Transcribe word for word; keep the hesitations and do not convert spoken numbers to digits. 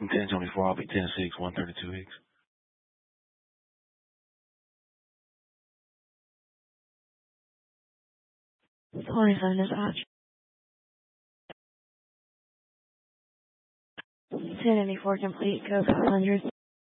ten twenty-four, I'll be ten six, one thirty-two X. twenty-seven dispatch. ten eighty-four complete, code five hundred.